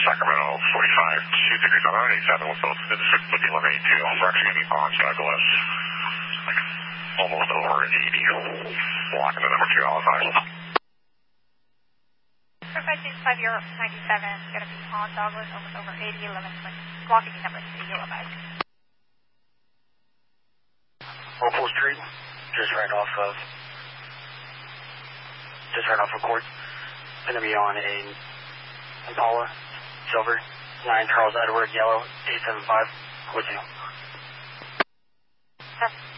Sacramento 45, 2 degrees on 87 with both District looking 182. We're actually going to be on Douglas, like almost over 80, blocking the number 2 Alpine. 565, you're 97, going to be on Douglas, almost over 80, 11, blocking the number 3 Alpine. Opal Street, just right off of Court. Going to be on a Impala, silver, 9 Charles Edward, yellow, 875, with you.